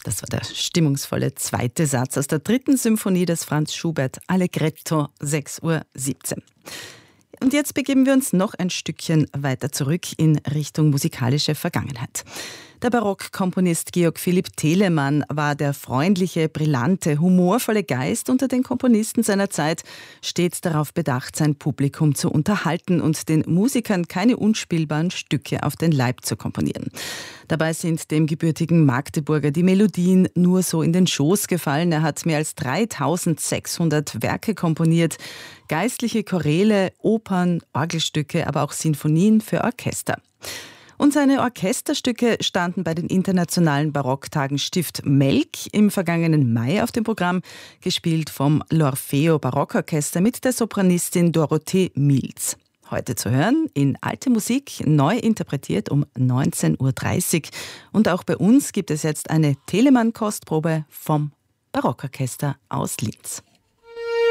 Das war der stimmungsvolle zweite Satz aus der 3. Symphonie des Franz Schubert, Allegretto, 6:17 Uhr. Und jetzt begeben wir uns noch ein Stückchen weiter zurück in Richtung musikalische Vergangenheit. Der Barockkomponist Georg Philipp Telemann war der freundliche, brillante, humorvolle Geist unter den Komponisten seiner Zeit, stets darauf bedacht, sein Publikum zu unterhalten und den Musikern keine unspielbaren Stücke auf den Leib zu komponieren. Dabei sind dem gebürtigen Magdeburger die Melodien nur so in den Schoß gefallen. Er hat mehr als 3600 Werke komponiert, geistliche Choräle, Opern, Orgelstücke, aber auch Sinfonien für Orchester. Und seine Orchesterstücke standen bei den internationalen Barocktagen Stift Melk im vergangenen Mai auf dem Programm, gespielt vom L'Orfeo Barockorchester mit der Sopranistin Dorothee Mills. Heute zu hören in Alte Musik, neu interpretiert um 19:30 Uhr. Und auch bei uns gibt es jetzt eine Telemann-Kostprobe vom Barockorchester aus Linz.